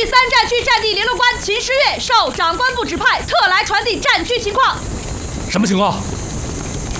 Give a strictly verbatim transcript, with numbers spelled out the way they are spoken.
第三战区战地联络官秦诗月受长官部指派，特来传递战区情况。 什么情况？